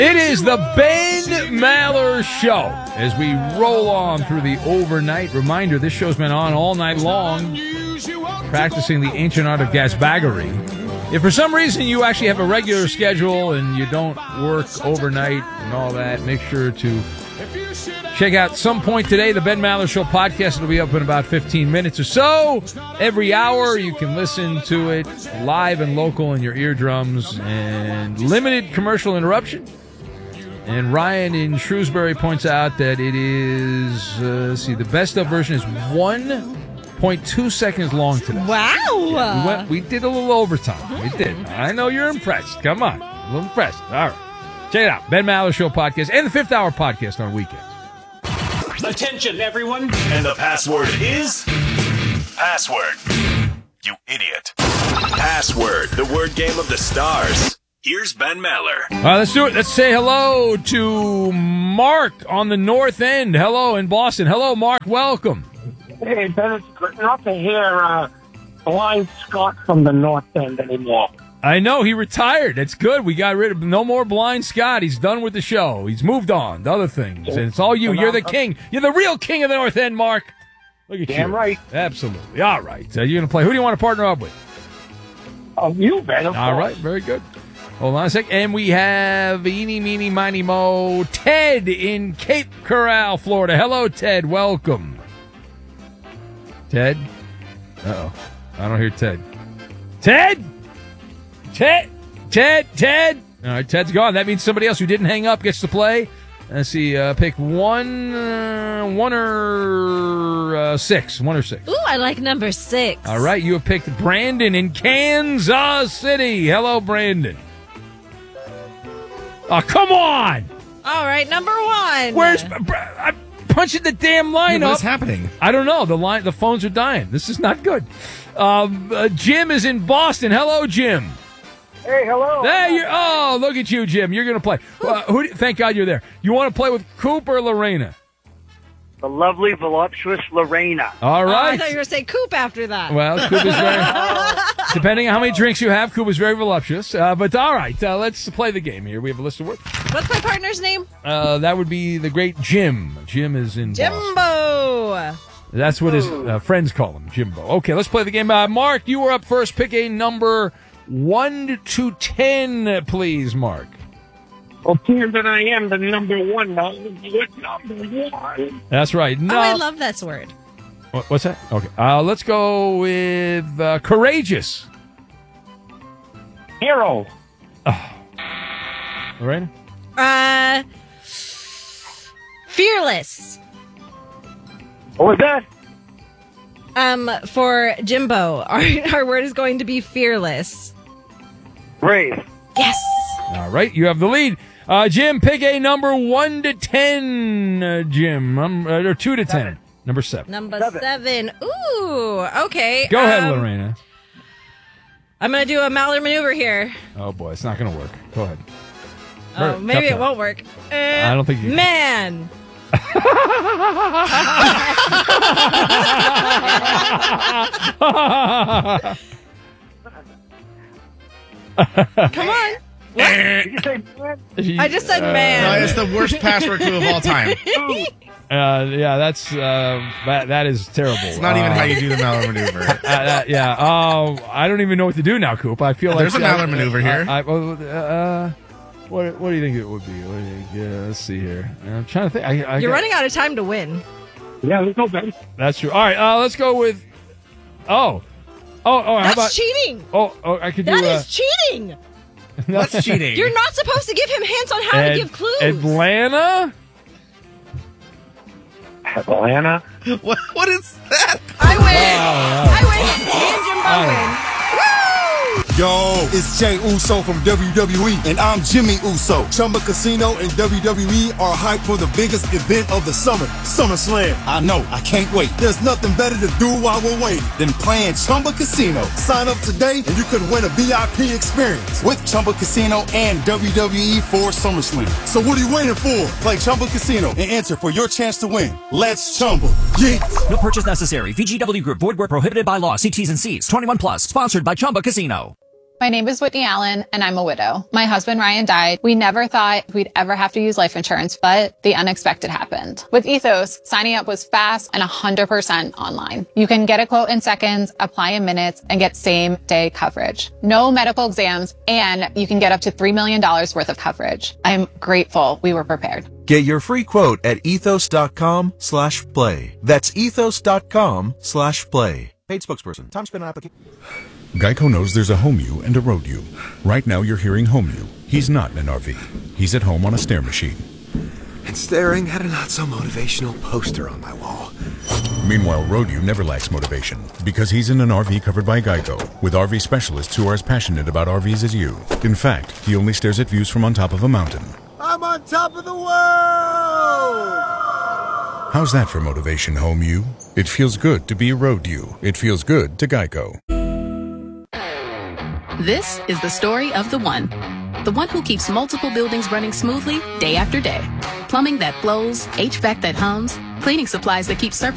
It is the Ben Maller Show as we roll on through the overnight. Reminder, this show's been on all night long, practicing the ancient art of gasbaggery. If for some reason you actually have a regular schedule and you don't work overnight and all that, make sure to check out some point today the Ben Maller Show podcast. It'll be up in about 15 minutes or so. Every hour you can listen to it live and local in your eardrums and limited commercial interruption. And Ryan in Shrewsbury points out that it is, the best of version is 1.2 seconds long today. Wow. Yeah, we did a little overtime. We did. I know you're impressed. Come on. A little impressed. All right. Check it out. Ben Maller Show podcast and the Fifth Hour podcast on weekends. Attention, everyone. And the password is... Password. You idiot. Password, the word game of the stars. Here's Ben Maller. All right, let's do it. Let's say hello to Mark on the North End. Hello in Boston. Hello, Mark. Welcome. Hey, Ben, it's good not to hear Blind Scott from the North End anymore. I know. He retired. That's good. We got rid of no more Blind Scott. He's done with the show. He's moved on to other things. And it's all you. You're the king. You're the real king of the North End, Mark. Look at you. Damn right. Absolutely. All right. You're going to play. Who do you want to partner up with? Oh, you, Ben. All right. Very good. Hold on a sec. And we have Eeny, Meeny, Miny, Mo, Ted in Cape Coral, Florida. Hello, Ted. Welcome. Ted? Uh-oh. I don't hear Ted. Ted? Ted? All right, Ted's gone. That means somebody else who didn't hang up gets to play. Let's see. Pick one or six. One or six. Ooh, I like number 6. All right, you have picked Brandon in Kansas City. Hello, Brandon. Oh, come on! All right, number 1. Where's... I'm punching the damn line up. What's happening? I don't know. The phones are dying. This is not good. Jim is in Boston. Hello, Jim. Hey, hello. There look at you, Jim. You're going to play. Thank God you're there. You want to play with Coop or Lorena? The lovely, voluptuous Lorena. All Oh, right. I thought you were going to say Coop after that. Well, Coop is very... Depending on how many drinks you have, Coop is very voluptuous. But all right, let's play the game here. We have a list of words. What's my partner's name? That would be the great Jim. Jim is in Boston. Jimbo. That's what his friends call him, Jimbo. Okay, let's play the game. Mark, you were up first. Pick a number 1 to 10, please, Mark. Well, being that I am the number 1, with number 1. That's right. No. Oh, I love that word. What's that? Okay. Let's go with courageous. Hero. Lorena? Fearless. What was that? For Jimbo, our word is going to be fearless. Brave. Yes. All right, you have the lead. Jim, pick a number 1 to 10, Jim. Or 2 to 10. Number 7. Number 7. Ooh, okay. Go ahead, Lorena. I'm going to do a Maller maneuver here. Oh, boy, it's not going to work. Go ahead. Oh, maybe it won't work. I don't think you can. Man. Come on. Did you say man? I just said man. No, it's the worst password clue of all time. Yeah, that is terrible. It's not even how you do the Maller maneuver. I don't even know what to do now, Coop. I feel There's like... a Maller maneuver here. What do you think it would be? Let's see here. I'm trying to think. You're running out of time to win. Yeah, let's go, Ben. That's true. All right, let's go with... how That's about... cheating. I could do... That is cheating. What's cheating? You're not supposed to give him hints on how to give clues. Atlanta? Atlanta. What is that? I win. I win. Me and Jimbo win. Yo, it's Jay Uso from WWE, and I'm Jimmy Uso. Chumba Casino and WWE are hyped for the biggest event of the summer, SummerSlam. I know, I can't wait. There's nothing better to do while we're waiting than playing Chumba Casino. Sign up today and you could win a VIP experience with Chumba Casino and WWE for SummerSlam. So what are you waiting for? Play Chumba Casino and enter for your chance to win. Let's Chumba. Yeah. No purchase necessary. VGW Group. Void where prohibited by law. See T's and C's. 21 plus. Sponsored by Chumba Casino. My name is Whitney Allen, and I'm a widow. My husband, Ryan, died. We never thought we'd ever have to use life insurance, but the unexpected happened. With Ethos, signing up was fast and 100% online. You can get a quote in seconds, apply in minutes, and get same-day coverage. No medical exams, and you can get up to $3 million worth of coverage. I'm grateful we were prepared. Get your free quote at ethos.com/play. That's ethos.com/play. Paid spokesperson. Time spent on application. Geico knows there's a home you and a road you. Right now you're hearing home you. He's not in an RV. He's at home on a stair machine. And staring at a not-so-motivational poster on my wall. Meanwhile, road you never lacks motivation because he's in an RV covered by Geico with RV specialists who are as passionate about RVs as you. In fact, he only stares at views from on top of a mountain. I'm on top of the world! How's that for motivation, home you? It feels good to be a road you. It feels good to Geico. This is the story of the one who keeps multiple buildings running smoothly day after day. Plumbing that flows, HVAC that hums, cleaning supplies that keep surfaces